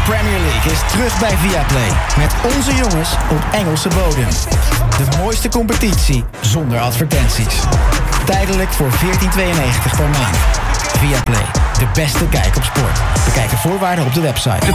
Premier League is terug bij Viaplay. Met onze jongens op Engelse bodem. De mooiste competitie zonder advertenties. Tijdelijk voor €14,92 per maand. Viaplay, de beste kijk op sport. Bekijk de voorwaarden op de website.